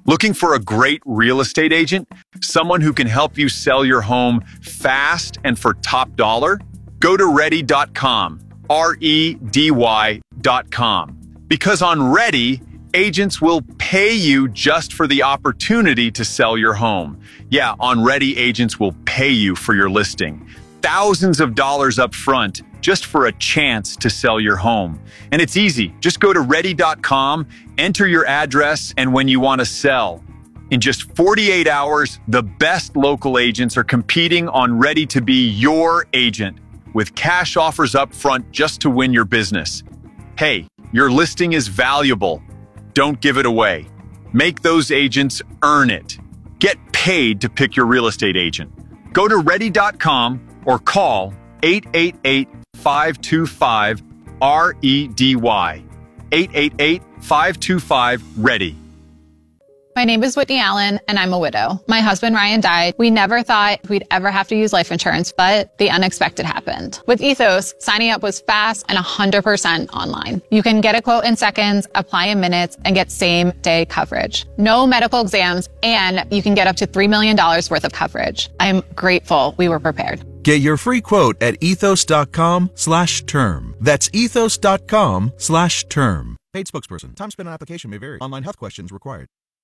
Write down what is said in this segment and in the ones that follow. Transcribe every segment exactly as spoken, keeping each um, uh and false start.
Looking for a great real estate agent? Someone who can help you sell your home fast and for top dollar? Go to ready dot com, R E D Y dot com. Because on Ready, agents will pay you just for the opportunity to sell your home. Yeah, on Ready, agents will pay you for your listing. Thousands of dollars up front just for a chance to sell your home. And it's easy. Just go to ready dot com, enter your address, and when you want to sell. In just forty-eight hours, the best local agents are competing on Ready to be your agent with cash offers up front just to win your business. Hey, your listing is valuable. Don't give it away. Make those agents earn it. Get paid to pick your real estate agent. Go to ready dot com or call eight eight eight, five two five, R E D Y. eight eight eight, five two five, READY. My name is Whitney Allen, and I'm a widow. My husband, Ryan, died. We never thought we'd ever have to use life insurance, but the unexpected happened. With Ethos, signing up was fast and one hundred percent online. You can get a quote in seconds, apply in minutes, and get same-day coverage. No medical exams, and you can get up to three million dollars worth of coverage. I'm grateful we were prepared. Get your free quote at ethos.com slash term. That's ethos.com slash term. Paid spokesperson. Time spent on application may vary. Online health questions required.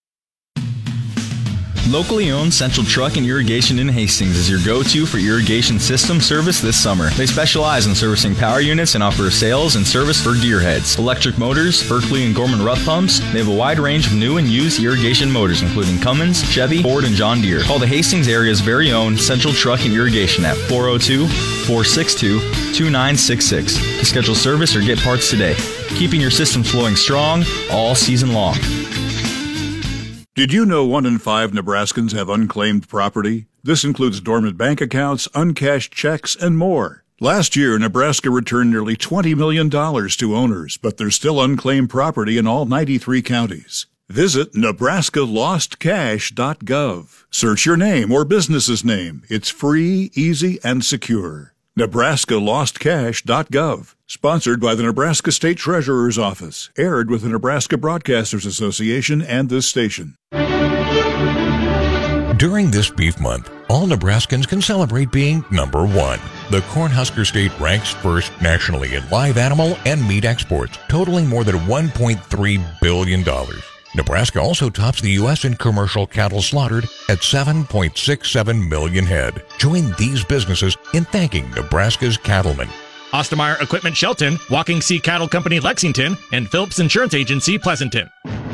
Locally owned Central Truck and Irrigation in Hastings is your go-to for irrigation system service this summer. They specialize in servicing power units and offer sales and service for gear heads, electric motors, Berkeley and Gorman Rough pumps. They have a wide range of new and used irrigation motors, including Cummins, Chevy, Ford, and John Deere. Call the Hastings area's very own Central Truck and Irrigation at four oh two, four six two, two nine six six to schedule service or get parts today. Keeping your system flowing strong all season long. Did you know one in five Nebraskans have unclaimed property? This includes dormant bank accounts, uncashed checks, and more. Last year, Nebraska returned nearly twenty million dollars to owners, but there's still unclaimed property in all ninety-three counties. Visit nebraska lost cash dot gov. Search your name or business's name. It's free, easy, and secure. nebraska lost cash dot gov. Sponsored by the Nebraska State Treasurer's Office. Aired with the Nebraska Broadcasters Association and this station. During this beef month, all Nebraskans can celebrate being number one. The Cornhusker State ranks first nationally in live animal and meat exports, totaling more than one point three billion dollars. Nebraska also tops the U S in commercial cattle slaughtered at seven point six seven million head. Join these businesses in thanking Nebraska's cattlemen. Ostermeyer Equipment Shelton, Walking Sea Cattle Company Lexington, and Phillips Insurance Agency Pleasanton.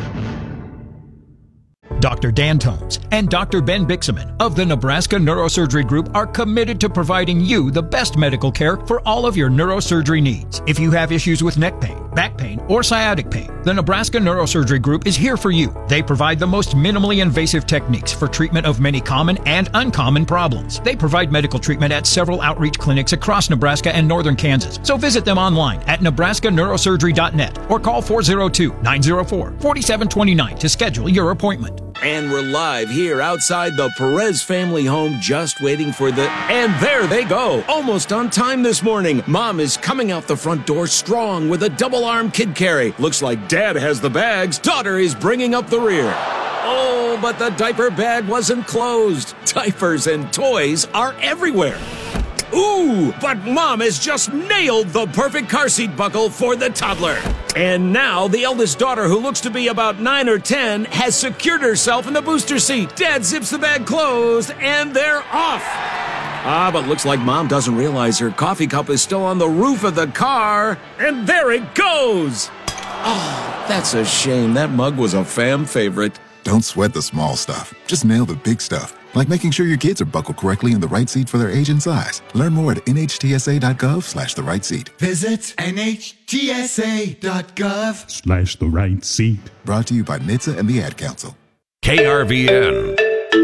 Doctor Dan Tones and Doctor Ben Bixaman of the Nebraska Neurosurgery Group are committed to providing you the best medical care for all of your neurosurgery needs. If you have issues with neck pain, back pain, or sciatic pain, the Nebraska Neurosurgery Group is here for you. They provide the most minimally invasive techniques for treatment of many common and uncommon problems. They provide medical treatment at several outreach clinics across Nebraska and northern Kansas. So visit them online at nebraska neurosurgery dot net or call four oh two, nine oh four, four seven two nine to schedule your appointment. And we're live here outside the Perez family home, just waiting for the... And there they go, almost on time this morning. Mom is coming out the front door strong with a double-arm kid carry. Looks like Dad has the bags. Daughter is bringing up the rear. Oh, but the diaper bag wasn't closed. Diapers and toys are everywhere. Ooh, but Mom has just nailed the perfect car seat buckle for the toddler. And now the eldest daughter, who looks to be about nine or ten, has secured herself in the booster seat. Dad zips the bag closed, and they're off. Ah, but looks like Mom doesn't realize her coffee cup is still on the roof of the car. And there it goes. Oh, that's a shame. That mug was a fam favorite. Don't sweat the small stuff. Just nail the big stuff. Like making sure your kids are buckled correctly in the right seat for their age and size. Learn more at N H T S A dot gov slash the right seat. Visit N H T S A dot gov slash the right seat. Brought to you by N H T S A and the Ad Council. K R V N.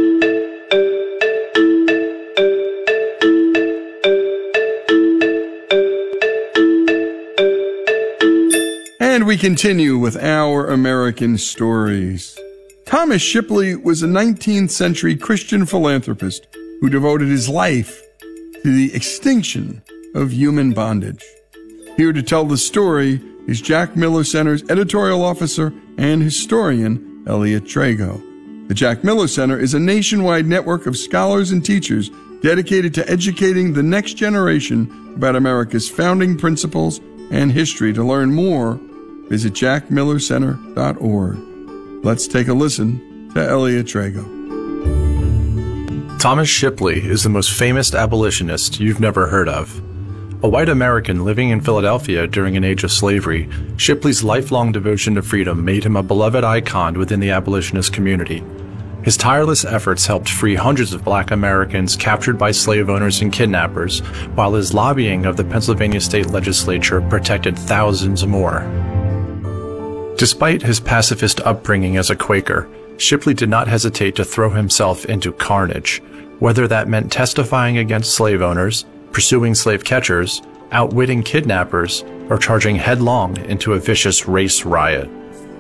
And we continue with our American stories. Thomas Shipley was a nineteenth century Christian philanthropist who devoted his life to the extinction of human bondage. Here to tell the story is Jack Miller Center's editorial officer and historian, Elliot Trago. The Jack Miller Center is a nationwide network of scholars and teachers dedicated to educating the next generation about America's founding principles and history. To learn more, visit jack miller center dot org. Let's take a listen to Elliot Trago. Thomas Shipley is the most famous abolitionist you've never heard of. A white American living in Philadelphia during an age of slavery, Shipley's lifelong devotion to freedom made him a beloved icon within the abolitionist community. His tireless efforts helped free hundreds of black Americans captured by slave owners and kidnappers, while his lobbying of the Pennsylvania state legislature protected thousands more. Despite his pacifist upbringing as a Quaker, Shipley did not hesitate to throw himself into carnage, whether that meant testifying against slave owners, pursuing slave catchers, outwitting kidnappers, or charging headlong into a vicious race riot.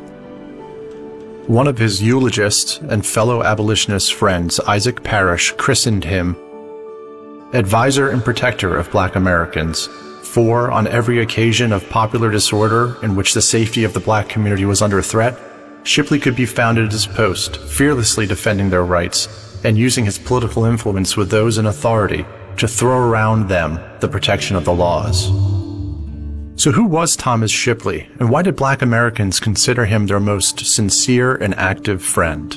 One of his eulogists and fellow abolitionist friends, Isaac Parrish, christened him advisor and protector of black Americans, for on every occasion of popular disorder in which the safety of the black community was under threat, Shipley could be found at his post, fearlessly defending their rights and using his political influence with those in authority to throw around them the protection of the laws. So who was Thomas Shipley, and why did black Americans consider him their most sincere and active friend?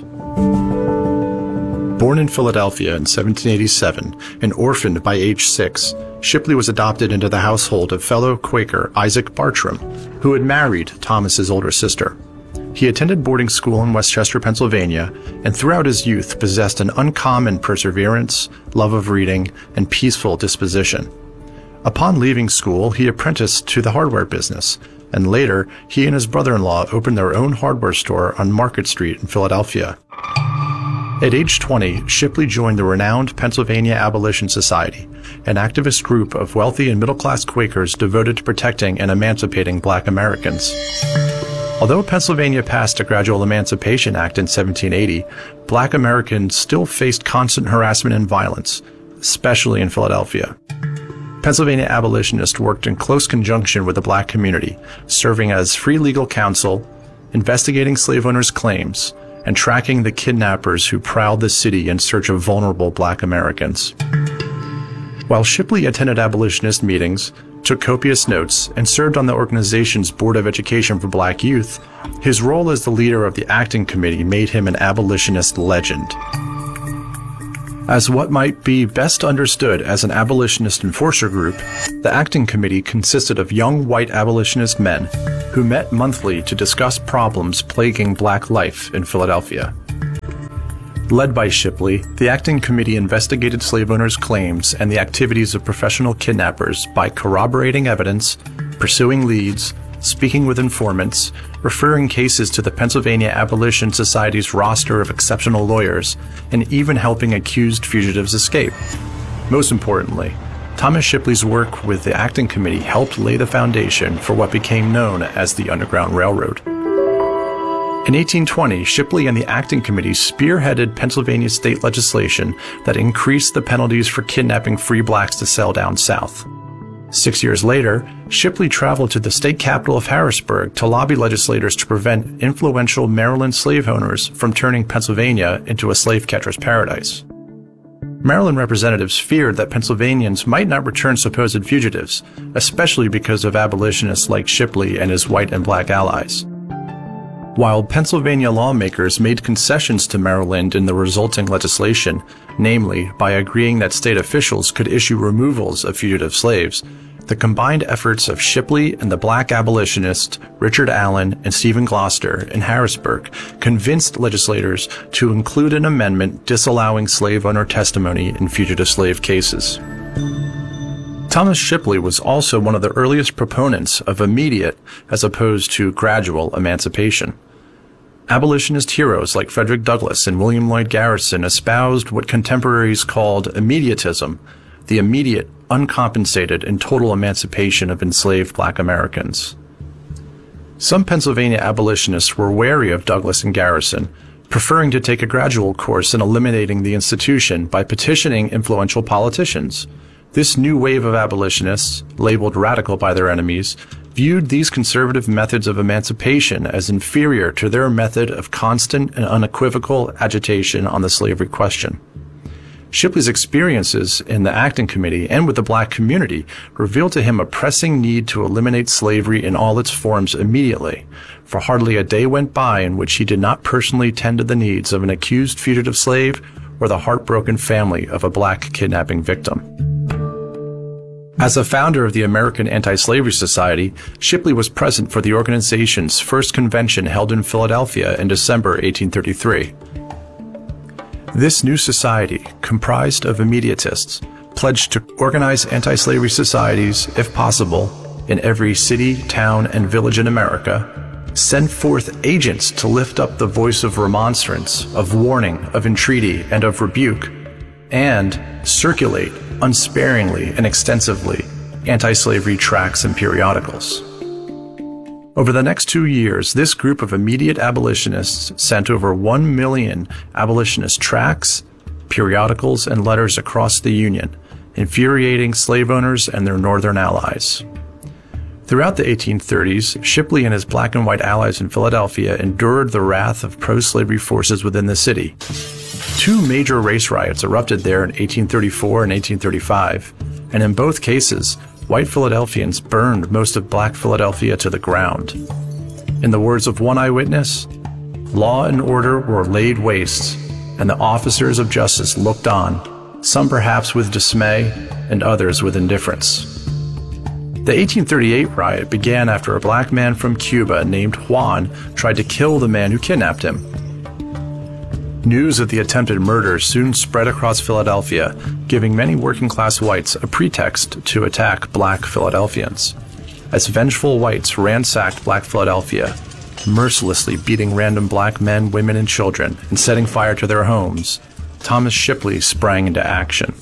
Born in Philadelphia in seventeen eighty-seven and orphaned by age six, Shipley was adopted into the household of fellow Quaker Isaac Bartram, who had married Thomas's older sister. He attended boarding school in Westchester, Pennsylvania, and throughout his youth possessed an uncommon perseverance, love of reading, and peaceful disposition. Upon leaving school, he apprenticed to the hardware business, and later he and his brother-in-law opened their own hardware store on Market Street in Philadelphia. At age twenty, Shipley joined the renowned Pennsylvania Abolition Society, an activist group of wealthy and middle-class Quakers devoted to protecting and emancipating black Americans. Although Pennsylvania passed a Gradual Emancipation Act in seventeen eighty, black Americans still faced constant harassment and violence, especially in Philadelphia. Pennsylvania abolitionists worked in close conjunction with the black community, serving as free legal counsel, investigating slave owners' claims, and tracking the kidnappers who prowled the city in search of vulnerable black Americans. While Shipley attended abolitionist meetings, took copious notes, and served on the organization's Board of Education for Black Youth, his role as the leader of the Acting Committee made him an abolitionist legend. As what might be best understood as an abolitionist enforcer group, the Acting Committee consisted of young white abolitionist men who met monthly to discuss problems plaguing black life in Philadelphia. Led by Shipley, the Acting Committee investigated slave owners' claims and the activities of professional kidnappers by corroborating evidence, pursuing leads, speaking with informants, referring cases to the Pennsylvania Abolition Society's roster of exceptional lawyers, and even helping accused fugitives escape. Most importantly, Thomas Shipley's work with the Acting Committee helped lay the foundation for what became known as the Underground Railroad. In eighteen twenty, Shipley and the Acting Committee spearheaded Pennsylvania state legislation that increased the penalties for kidnapping free blacks to sell down south. Six years later, Shipley traveled to the state capital of Harrisburg to lobby legislators to prevent influential Maryland slave owners from turning Pennsylvania into a slave catcher's paradise. Maryland representatives feared that Pennsylvanians might not return supposed fugitives, especially because of abolitionists like Shipley and his white and black allies. While Pennsylvania lawmakers made concessions to Maryland in the resulting legislation, namely by agreeing that state officials could issue removals of fugitive slaves, the combined efforts of Shipley and the black abolitionists Richard Allen and Stephen Gloucester in Harrisburg convinced legislators to include an amendment disallowing slave owner testimony in fugitive slave cases. Thomas Shipley was also one of the earliest proponents of immediate as opposed to gradual emancipation. Abolitionist heroes like Frederick Douglass and William Lloyd Garrison espoused what contemporaries called immediatism, the immediate, uncompensated, and total emancipation of enslaved black Americans. Some Pennsylvania abolitionists were wary of Douglass and Garrison, preferring to take a gradual course in eliminating the institution by petitioning influential politicians. This new wave of abolitionists, labeled radical by their enemies, viewed these conservative methods of emancipation as inferior to their method of constant and unequivocal agitation on the slavery question. Shipley's experiences in the Acton Committee and with the black community revealed to him a pressing need to eliminate slavery in all its forms immediately, for hardly a day went by in which he did not personally tend to the needs of an accused fugitive slave or the heartbroken family of a black kidnapping victim. As a founder of the American Anti-Slavery Society, Shipley was present for the organization's first convention held in Philadelphia in December eighteen thirty-three. This new society, comprised of immediatists, pledged to organize anti-slavery societies, if possible, in every city, town, and village in America, send forth agents to lift up the voice of remonstrance, of warning, of entreaty, and of rebuke, and circulate unsparingly and extensively anti-slavery tracts and periodicals. Over the next two years, this group of immediate abolitionists sent over one million abolitionist tracts, periodicals, and letters across the Union, infuriating slave owners and their northern allies. Throughout the eighteen thirties, Shipley and his black and white allies in Philadelphia endured the wrath of pro-slavery forces within the city. Two major race riots erupted there in eighteen thirty-four and eighteen thirty-five, and in both cases, white Philadelphians burned most of black Philadelphia to the ground. In the words of one eyewitness, law and order were laid waste, and the officers of justice looked on, some perhaps with dismay and others with indifference. The eighteen thirty-eight riot began after a black man from Cuba named Juan tried to kill the man who kidnapped him. News of the attempted murder soon spread across Philadelphia, giving many working-class whites a pretext to attack black Philadelphians. As vengeful whites ransacked black Philadelphia, mercilessly beating random black men, women, and children, and setting fire to their homes, Thomas Shipley sprang into action.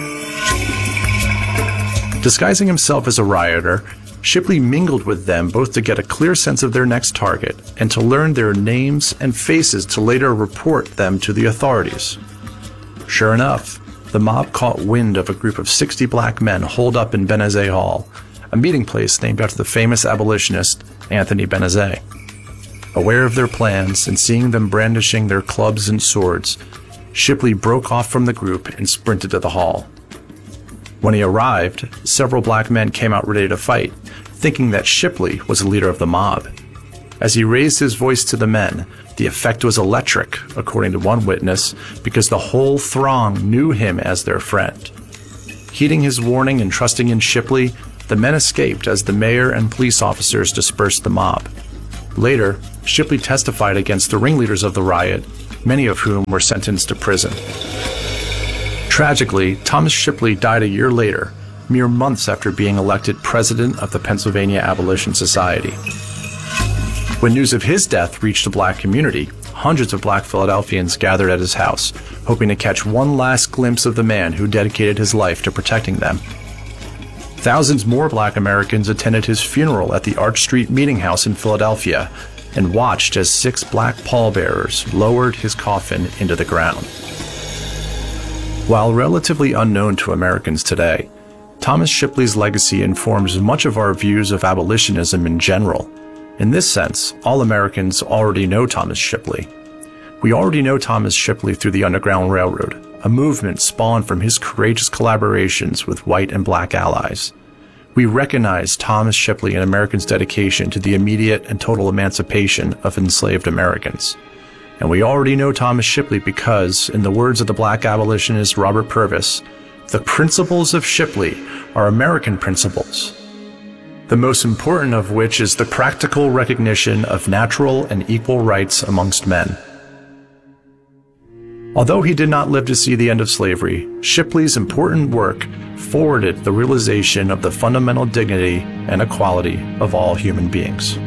Disguising himself as a rioter, Shipley mingled with them both to get a clear sense of their next target and to learn their names and faces to later report them to the authorities. Sure enough, the mob caught wind of a group of sixty black men holed up in Benezet Hall, a meeting place named after the famous abolitionist Anthony Benezet. Aware of their plans and seeing them brandishing their clubs and swords, Shipley broke off from the group and sprinted to the hall. When he arrived, several black men came out ready to fight, thinking that Shipley was the leader of the mob. As he raised his voice to the men, the effect was electric, according to one witness, because the whole throng knew him as their friend. Heeding his warning and trusting in Shipley, the men escaped as the mayor and police officers dispersed the mob. Later, Shipley testified against the ringleaders of the riot, many of whom were sentenced to prison. Tragically, Thomas Shipley died a year later, mere months after being elected president of the Pennsylvania Abolition Society. When news of his death reached the black community, hundreds of black Philadelphians gathered at his house, hoping to catch one last glimpse of the man who dedicated his life to protecting them. Thousands more black Americans attended his funeral at the Arch Street Meeting House in Philadelphia and watched as six black pallbearers lowered his coffin into the ground. While relatively unknown to Americans today, Thomas Shipley's legacy informs much of our views of abolitionism in general. In this sense, all Americans already know Thomas Shipley. We already know Thomas Shipley through the Underground Railroad, a movement spawned from his courageous collaborations with white and black allies. We recognize Thomas Shipley and Americans' dedication to the immediate and total emancipation of enslaved Americans. And we already know Thomas Shipley because, in the words of the black abolitionist Robert Purvis, the principles of Shipley are American principles, the most important of which is the practical recognition of natural and equal rights amongst men. Although he did not live to see the end of slavery, Shipley's important work forwarded the realization of the fundamental dignity and equality of all human beings.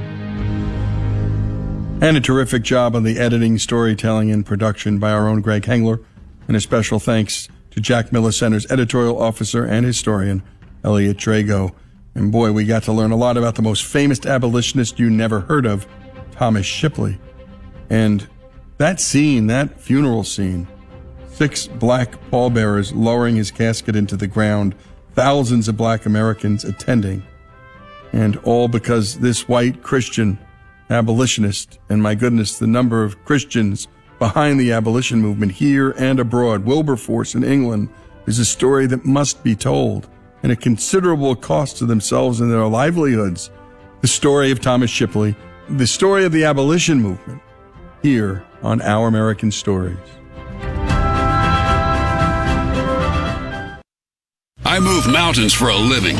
And a terrific job on the editing, storytelling, and production by our own Greg Hengler. And a special thanks to Jack Miller Center's editorial officer and historian, Elliot Drago. And boy, we got to learn a lot about the most famous abolitionist you never heard of, Thomas Shipley. And that scene, that funeral scene, six black pallbearers lowering his casket into the ground, thousands of black Americans attending. And all because this white Christian abolitionist, and my goodness, the number of Christians behind the abolition movement here and abroad, Wilberforce in England, is a story that must be told, and at considerable cost to themselves and their livelihoods. The story of Thomas Shipley, the story of the abolition movement, here on Our American Stories. I move mountains for a living.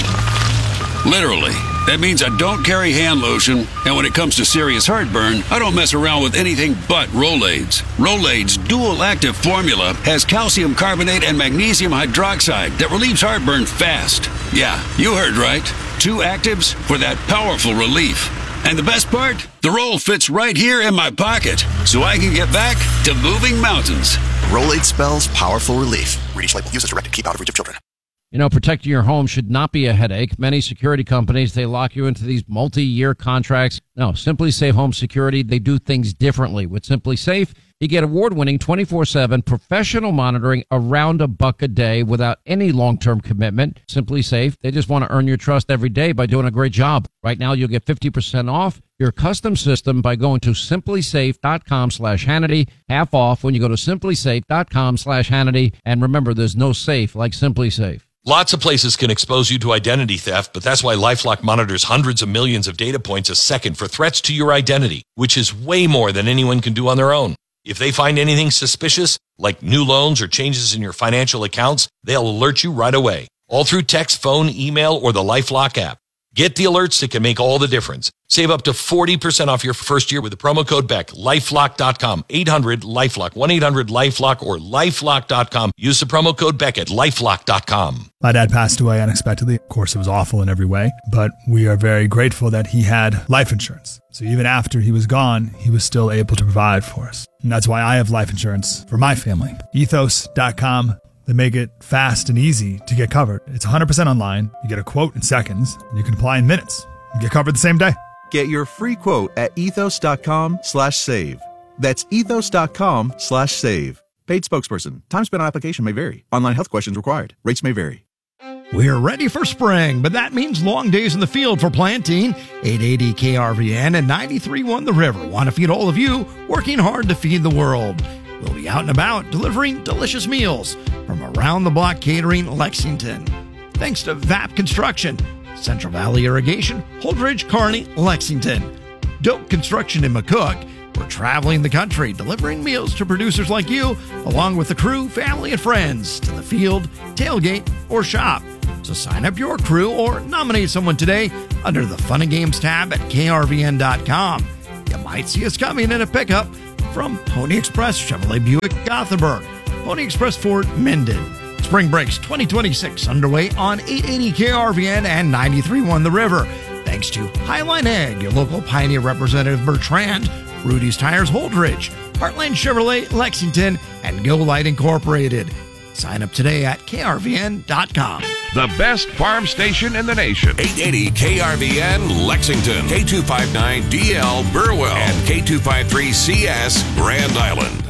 Literally. That means I don't carry hand lotion, and when it comes to serious heartburn, I don't mess around with anything but Rolaids. Rolaids' dual-active formula has calcium carbonate and magnesium hydroxide that relieves heartburn fast. Yeah, you heard right. Two actives for that powerful relief. And the best part? The roll fits right here in my pocket, so I can get back to moving mountains. Rolaid spells powerful relief. Read each label. Use as directed. Keep out of reach of children. You know, protecting your home should not be a headache. Many security companies, they lock you into these multi-year contracts. No, Simply Safe Home Security, they do things differently. With Simply Safe, you get award-winning twenty-four seven professional monitoring around a buck a day without any long-term commitment. Simply Safe, they just want to earn your trust every day by doing a great job. Right now, you'll get fifty percent off your custom system by going to simplysafe.com slash Hannity. Half off when you go to simplysafe.com slash Hannity. And remember, there's no safe like Simply Safe. Lots of places can expose you to identity theft, but that's why LifeLock monitors hundreds of millions of data points a second for threats to your identity, which is way more than anyone can do on their own. If they find anything suspicious, like new loans or changes in your financial accounts, they'll alert you right away, all through text, phone, email, or the LifeLock app. Get the alerts that can make all the difference. Save up to forty percent off your first year with the promo code Beck. LifeLock dot com, eight hundred LifeLock, one eight hundred LifeLock, or LifeLock dot com. Use the promo code Beck at LifeLock dot com. My dad passed away unexpectedly. Of course, it was awful in every way, but we are very grateful that he had life insurance. So even after he was gone, he was still able to provide for us. And that's why I have life insurance for my family. Ethos dot com. They make it fast and easy to get covered. It's one hundred percent online. You get a quote in seconds, and you can apply in minutes. You get covered the same day. Get your free quote at ethos.com slash save. That's ethos.com slash save. Paid spokesperson. Time spent on application may vary. Online health questions required. Rates may vary. We're ready for spring, but that means long days in the field for planting. eight eighty K R V N and ninety-three point one The River want to feed all of you, working hard to feed the world. We'll be out and about delivering delicious meals from Around the Block Catering, Lexington. Thanks to V A P Construction, Central Valley Irrigation, Holdridge, Kearney, Lexington. Doak Construction in McCook. We're traveling the country, delivering meals to producers like you, along with the crew, family, and friends to the field, tailgate, or shop. So sign up your crew or nominate someone today under the Fun and Games tab at K R V N dot com. You might see us coming in a pickup from Pony Express Chevrolet Buick Gothenburg, Pony Express Ford Minden. Spring Breaks twenty twenty-six underway on eight eighty K R V N and ninety-three point one The River. Thanks to Highline Ag, your local Pioneer representative Bertrand, Rudy's Tires Holdridge, Heartland Chevrolet Lexington, and Go Light Incorporated. Sign up today at K R V N dot com. The best farm station in the nation. eight eighty K R V N Lexington, K two fifty-nine D L Burwell, and K two fifty-three C S Grand Island.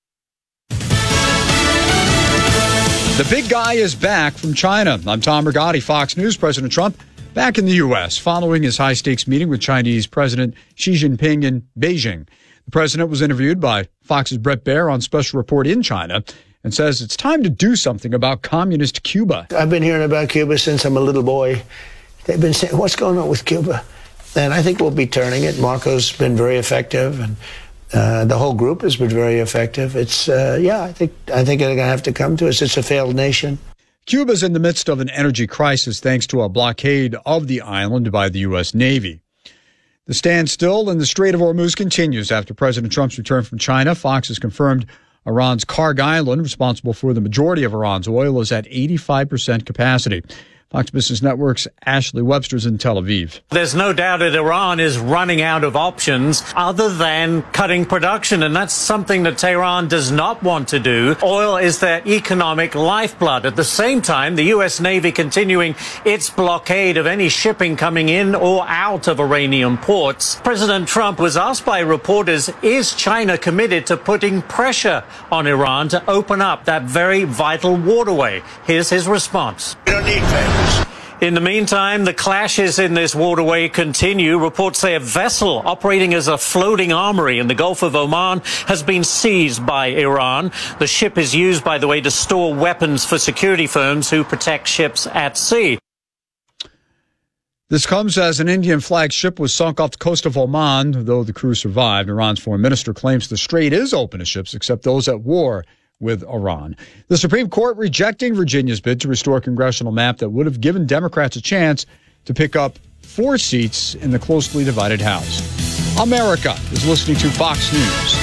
The big guy is back from China. I'm Tom Rigotti, Fox News. President Trump back in the U S following his high-stakes meeting with Chinese President Xi Jinping in Beijing. The president was interviewed by Fox's Bret Baier on Special Report in China and says it's time to do something about communist Cuba. I've been hearing about Cuba since I'm a little boy. They've been saying, what's going on with Cuba? And I think we'll be turning it. Marco's been very effective, and uh, the whole group has been very effective. It's, uh, yeah, I think I think they're going to have to come to us. It's a failed nation. Cuba's in the midst of an energy crisis thanks to a blockade of the island by the U S Navy. The standstill in the Strait of Hormuz continues after President Trump's return from China. Fox has confirmed Iran's Karg Island, responsible for the majority of Iran's oil, is at eighty-five percent capacity. Fox Business Network's Ashley Webster's in Tel Aviv. There's no doubt that Iran is running out of options other than cutting production, and that's something that Tehran does not want to do. Oil is their economic lifeblood. At the same time, the U S Navy continuing its blockade of any shipping coming in or out of Iranian ports. President Trump was asked by reporters, is China committed to putting pressure on Iran to open up that very vital waterway? Here's his response. We don't need favors. In the meantime, the clashes in this waterway continue. Reports say a vessel operating as a floating armory in the Gulf of Oman has been seized by Iran. The ship is used, by the way, to store weapons for security firms who protect ships at sea. This comes as an Indian-flagged ship was sunk off the coast of Oman, though the crew survived. Iran's foreign minister claims the strait is open to ships except those at war with Iran. The Supreme Court rejecting Virginia's bid to restore a congressional map that would have given Democrats a chance to pick up four seats in the closely divided House. America is listening to Fox News.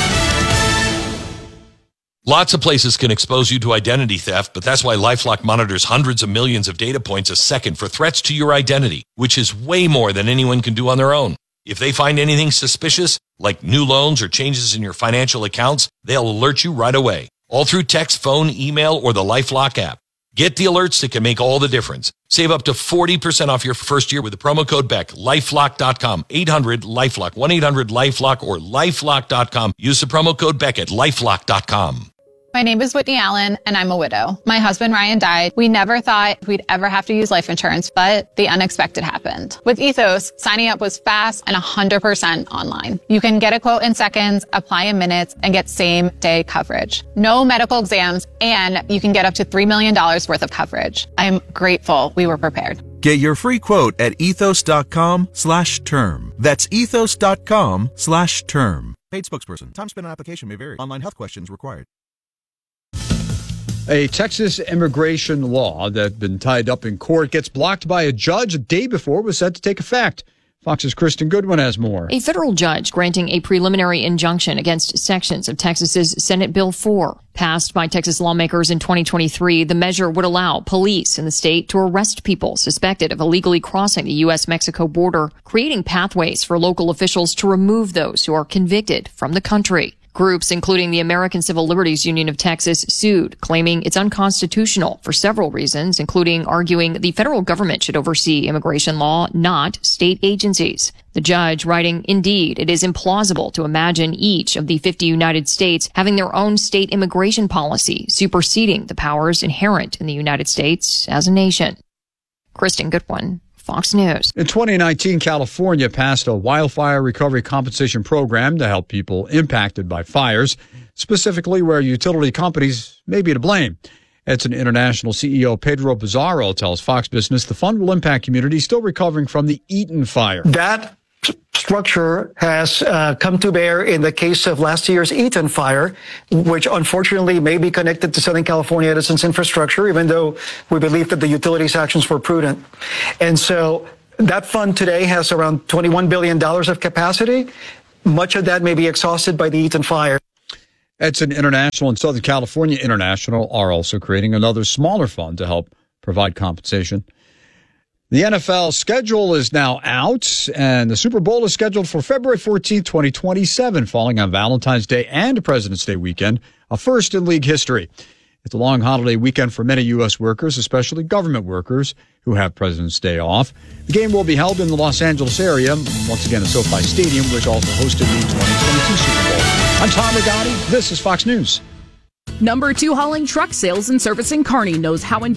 Lots of places can expose you to identity theft, but that's why LifeLock monitors hundreds of millions of data points a second for threats to your identity, which is way more than anyone can do on their own. If they find anything suspicious, like new loans or changes in your financial accounts, they'll alert you right away, all through text, phone, email, or the LifeLock app. Get the alerts that can make all the difference. Save up to forty percent off your first year with the promo code Beck. LifeLock dot com, eight hundred LifeLock, one eight hundred LifeLock, or LifeLock dot com. Use the promo code Beck at LifeLock dot com. My name is Whitney Allen, and I'm a widow. My husband, Ryan, died. We never thought we'd ever have to use life insurance, but the unexpected happened. With Ethos, signing up was fast and one hundred percent online. You can get a quote in seconds, apply in minutes, and get same-day coverage. No medical exams, and you can get up to three million dollars worth of coverage. I'm grateful we were prepared. Get your free quote at ethos.com slash term. That's ethos.com slash term. Paid spokesperson. Time spent on application may vary. Online health questions required. A Texas immigration law that had been tied up in court gets blocked by a judge a day before it was set to take effect. Fox's Kristen Goodwin has more. A federal judge granting a preliminary injunction against sections of Texas's Senate Bill four. Passed by Texas lawmakers in twenty twenty-three, the measure would allow police in the state to arrest people suspected of illegally crossing the U S Mexico border, creating pathways for local officials to remove those who are convicted from the country. Groups, including the American Civil Liberties Union of Texas, sued, claiming it's unconstitutional for several reasons, including arguing the federal government should oversee immigration law, not state agencies. The judge writing, indeed, it is implausible to imagine each of the fifty United States having their own state immigration policy, superseding the powers inherent in the United States as a nation. Kristen Goodwin, Fox News. In twenty nineteen, California passed a wildfire recovery compensation program to help people impacted by fires, specifically where utility companies may be to blame. Edison International C E O Pedro Pizarro tells Fox Business the fund will impact communities still recovering from the Eaton fire. That structure has uh, come to bear in the case of last year's Eaton fire, which unfortunately may be connected to Southern California Edison's infrastructure, even though we believe that the utilities' actions were prudent. And so that fund today has around twenty-one billion dollars of capacity. Much of that may be exhausted by the Eaton fire. Edison International and Southern California International are also creating another smaller fund to help provide compensation. The N F L schedule is now out, and the Super Bowl is scheduled for February fourteenth, twenty twenty-seven, falling on Valentine's Day and President's Day weekend, a first in league history. It's a long holiday weekend for many U S workers, especially government workers who have President's Day off. The game will be held in the Los Angeles area, once again at SoFi Stadium, which also hosted the twenty twenty-two Super Bowl. I'm Tom Rigotti. This is Fox News. Number two hauling truck sales and service in Kearney knows how